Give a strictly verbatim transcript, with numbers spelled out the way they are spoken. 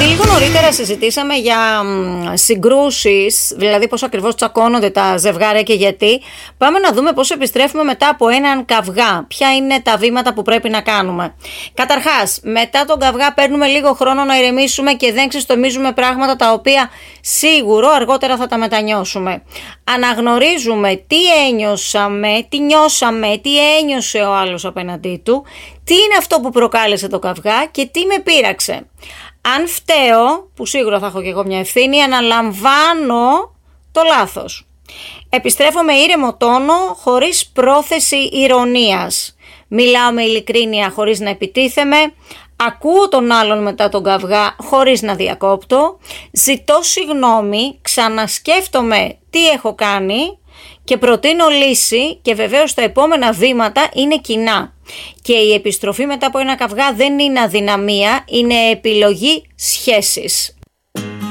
Λίγο νωρίτερα συζητήσαμε για συγκρούσεις, δηλαδή πώς ακριβώς τσακώνονται τα ζευγάρια και γιατί. Πάμε να δούμε πώς επιστρέφουμε μετά από έναν καυγά. Ποια είναι τα βήματα που πρέπει να κάνουμε. Καταρχάς, μετά τον καυγά παίρνουμε λίγο χρόνο να ηρεμήσουμε και δεν ξεστομίζουμε πράγματα τα οποία σίγουρο αργότερα θα τα μετανιώσουμε. Αναγνωρίζουμε τι ένιωσαμε, τι νιώσαμε, τι ένιωσε ο άλλος απέναντί του, τι είναι αυτό που προκάλεσε το καυγά και τι με πείραξε. Αν φταίω, που σίγουρα θα έχω και εγώ μια ευθύνη, αναλαμβάνω το λάθος. Επιστρέφω με ήρεμο τόνο, χωρίς πρόθεση ηρωνίας. Μιλάω με ειλικρίνεια χωρίς να επιτίθεμαι. Ακούω τον άλλον μετά τον καυγά χωρίς να διακόπτω. Ζητώ συγγνώμη, ξανασκέφτομαι τι έχω κάνει και προτείνω λύση, και βεβαίως τα επόμενα βήματα είναι κοινά. Και η επιστροφή μετά από ένα καυγά δεν είναι αδυναμία, είναι επιλογή σχέσης.